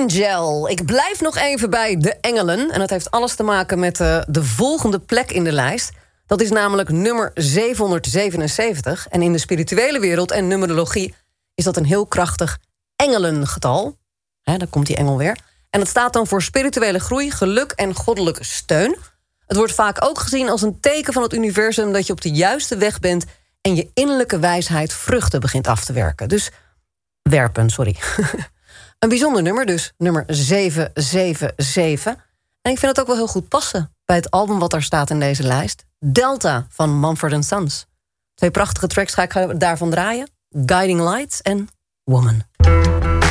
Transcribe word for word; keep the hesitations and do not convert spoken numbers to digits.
Angel. Ik blijf nog even bij de Engelen. En dat heeft alles te maken met uh, de volgende plek in de lijst. Dat is namelijk nummer zevenhonderdzevenenzeventig. En in de spirituele wereld en numerologie is dat een heel krachtig engelengetal. He, daar komt die engel weer. En dat staat dan voor spirituele groei, geluk en goddelijke steun. Het wordt vaak ook gezien als een teken van het universum dat je op de juiste weg bent en je innerlijke wijsheid vruchten begint af te werken. Dus werpen, sorry. Een bijzonder nummer dus, nummer zevenhonderdzevenenzeventig. En ik vind het ook wel heel goed passen bij het album wat daar staat in deze lijst. Delta van Mumford and Sons. Twee prachtige tracks ga ik daarvan draaien. Guiding Lights en Woman.